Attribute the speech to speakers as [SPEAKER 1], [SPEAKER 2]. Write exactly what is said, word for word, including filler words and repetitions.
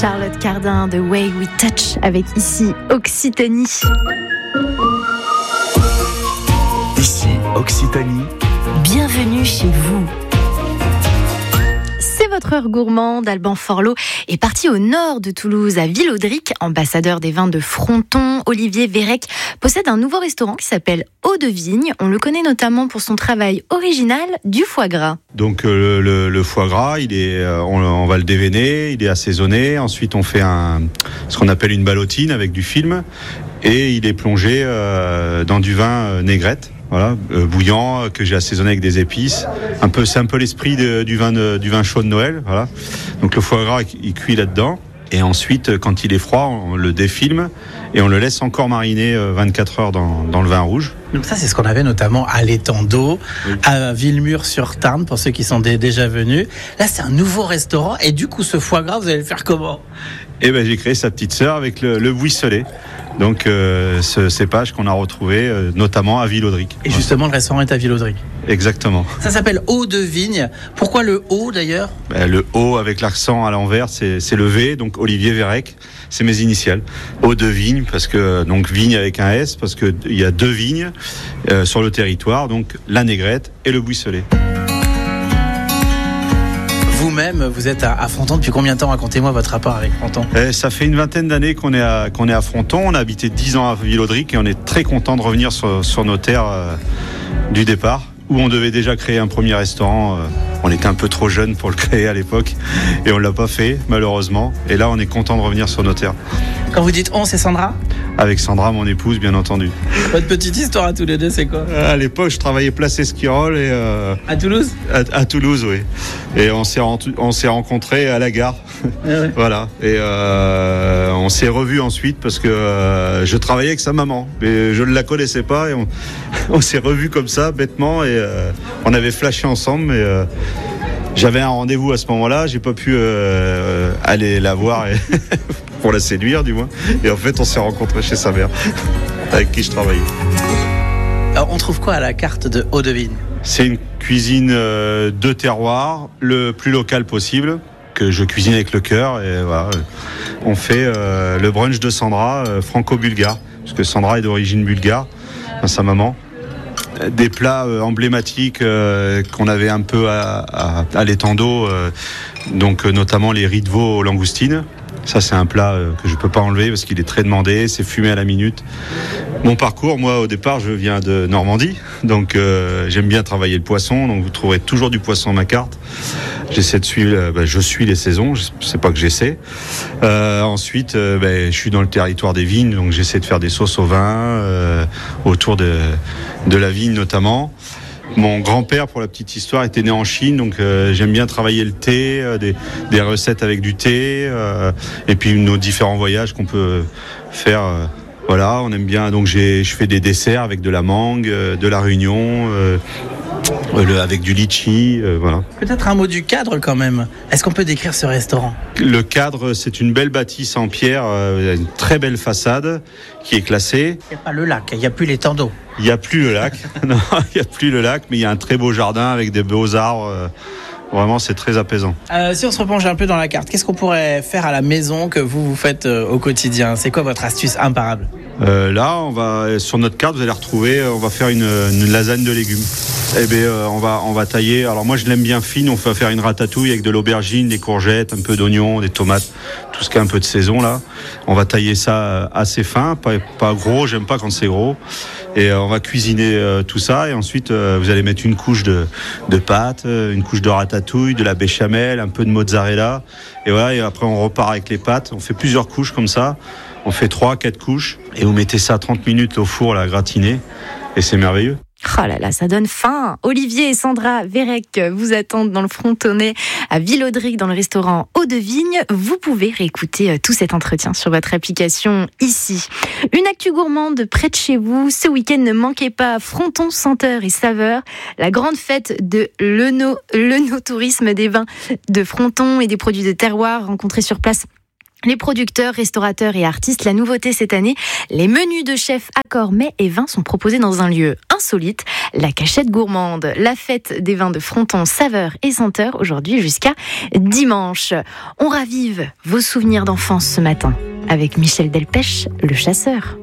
[SPEAKER 1] Charlotte Cardin de Way We Touch avec ici Occitanie.
[SPEAKER 2] Ici Occitanie.
[SPEAKER 1] Bienvenue chez vous. C'est votre heure gourmande. Alban Forlot est parti au nord de Toulouse, à Villaudric, ambassadeur des vins de Fronton. Olivier Vérec possède un nouveau restaurant qui s'appelle Eau de Vigne. On le connaît notamment pour son travail original du foie gras.
[SPEAKER 3] Donc euh, le, le foie gras, il est, euh, on, on va le déveiner, il est assaisonné. Ensuite, on fait un, ce qu'on appelle une ballotine avec du film, et il est plongé euh, dans du vin euh, négrette. Voilà, euh, bouillant, que j'ai assaisonné avec des épices. Un peu, c'est un peu l'esprit de, du vin de, du vin chaud de Noël. Voilà. Donc le foie gras, il cuit là-dedans. Et ensuite, quand il est froid, on le défilme et on le laisse encore mariner vingt-quatre heures dans, dans le vin rouge.
[SPEAKER 4] Donc ça, c'est ce qu'on avait notamment à l'étang d'eau, oui. à Villemur-sur-Tarn, pour ceux qui sont d- déjà venus. Là, c'est un nouveau restaurant. Et du coup, ce foie gras, vous allez le faire comment ?
[SPEAKER 3] Eh ben, j'ai créé sa petite sœur avec le, le buisselet. Donc, euh, ce cépage qu'on a retrouvé euh, notamment à Villaudric.
[SPEAKER 4] Et justement, le restaurant est à Villaudric.
[SPEAKER 3] Exactement.
[SPEAKER 4] Ça s'appelle Eau de Vigne. Pourquoi le O d'ailleurs ?
[SPEAKER 3] Ben, le O avec l'accent à l'envers, c'est, c'est le V, donc Olivier Vérec, c'est mes initiales. Eau de Vigne, parce que, donc vigne avec un S, parce qu'il y a deux vignes euh, sur le territoire, donc la négrette et le buisselet.
[SPEAKER 4] Vous-même, vous êtes à, à Fronton depuis combien de temps ? Racontez-moi votre rapport avec Fronton.
[SPEAKER 3] Eh, ça fait une vingtaine d'années qu'on est à, qu'on est à Fronton. On a habité dix ans à Villaudric et on est très content de revenir sur, sur nos terres euh, du départ, où on devait déjà créer un premier restaurant. Euh, on était un peu trop jeunes pour le créer à l'époque et on ne l'a pas fait, malheureusement. Et là, on est content de revenir sur nos terres.
[SPEAKER 4] Quand vous dites on, c'est Sandra ?
[SPEAKER 3] Avec Sandra, mon épouse, bien entendu.
[SPEAKER 4] Votre petite histoire à tous les deux, c'est quoi ?
[SPEAKER 3] À l'époque, je travaillais place Esquirol et euh,
[SPEAKER 4] à Toulouse.
[SPEAKER 3] À, à Toulouse, oui. Et on s'est rentu- on s'est rencontrés à la gare.
[SPEAKER 4] Ah ouais.
[SPEAKER 3] Voilà. Et euh, on s'est revus ensuite parce que euh, je travaillais avec sa maman, mais je ne la connaissais pas et on, on s'est revus comme ça, bêtement, et euh, on avait flashé ensemble, mais euh, j'avais un rendez-vous à ce moment-là, j'ai pas pu euh, aller la voir et pour la séduire du moins. Et en fait, on s'est rencontrés chez sa mère, avec qui je travaillais.
[SPEAKER 4] Alors, on trouve quoi à la carte de Eau de Vigne ?
[SPEAKER 3] C'est une cuisine euh, de terroir, le plus local possible, que je cuisine avec le cœur. Et voilà, on fait euh, le brunch de Sandra, euh, franco-bulgare, parce que Sandra est d'origine bulgare, enfin, sa maman. Des plats euh, emblématiques euh, qu'on avait un peu à, à, à l'étang d'eau, euh, donc euh, notamment les riz de veau aux langoustines. Ça, c'est un plat euh, que je peux pas enlever parce qu'il est très demandé, c'est fumé à la minute. Mon parcours, moi, au départ, je viens de Normandie, donc euh, j'aime bien travailler le poisson, donc vous trouverez toujours du poisson à ma carte. J'essaie de suivre, euh, bah, je suis les saisons, je sais pas que j'essaie. Euh, ensuite, euh, bah, je suis dans le territoire des vignes, donc j'essaie de faire des sauces au vin, euh, autour de, de la vigne notamment. Mon grand-père, pour la petite histoire, était né en Chine, donc euh, j'aime bien travailler le thé, euh, des, des recettes avec du thé, euh, et puis nos différents voyages qu'on peut faire. Euh, voilà, on aime bien. Donc j'ai, je fais des desserts avec de la mangue, euh, de la Réunion, euh, le, avec du litchi, euh, voilà.
[SPEAKER 4] Peut-être un mot du cadre quand même. Est-ce qu'on peut décrire ce restaurant ?
[SPEAKER 3] Le cadre, c'est une belle bâtisse en pierre, euh, une très belle façade qui est classée.
[SPEAKER 4] Il n'y a pas le lac, il n'y a plus l'étang d'eau.
[SPEAKER 3] Il n'y a plus le lac, non, il n'y a plus le lac, mais il y a un très beau jardin avec des beaux arbres. Euh, vraiment, c'est très apaisant.
[SPEAKER 4] Euh, si on se replonge un peu dans la carte, qu'est-ce qu'on pourrait faire à la maison que vous, vous faites euh, au quotidien ? C'est quoi votre astuce imparable ?
[SPEAKER 3] euh, Là, on va, sur notre carte, vous allez retrouver, on va faire une, une lasagne de légumes. Eh bien, euh, on va, on va tailler. Alors moi, je l'aime bien fine. On va faire une ratatouille avec de l'aubergine, des courgettes, un peu d'oignons, des tomates, tout ce qui est un peu de saison là. On va tailler ça assez fin, pas, pas gros. J'aime pas quand c'est gros. Et euh, on va cuisiner euh, tout ça. Et ensuite, euh, vous allez mettre une couche de, de pâte, euh, une couche de ratatouille, de la béchamel, un peu de mozzarella. Et voilà. Et après, on repart avec les pâtes. On fait plusieurs couches comme ça. On fait trois, quatre couches. Et vous mettez ça trente minutes au four, là, gratiné. Et c'est merveilleux.
[SPEAKER 1] Oh là là, ça donne faim. Olivier et Sandra Vérec vous attendent dans le Frontonnet à Villaudric dans le restaurant Eau de Vigne. Vous pouvez réécouter tout cet entretien sur votre application ici. Une actu gourmande près de chez vous. Ce week-end, ne manquez pas Fronton Senteur et Saveur, la grande fête de l'œno, l'œnotourisme des vins de Fronton et des produits de terroir rencontrés sur place Les producteurs, restaurateurs et artistes, la nouveauté cette année, les menus de chefs accords, mets et vins sont proposés dans un lieu insolite, la Cachette Gourmande. La fête des vins de Fronton, saveurs et senteurs, aujourd'hui jusqu'à dimanche. On ravive vos souvenirs d'enfance ce matin avec Michel Delpech, le chasseur.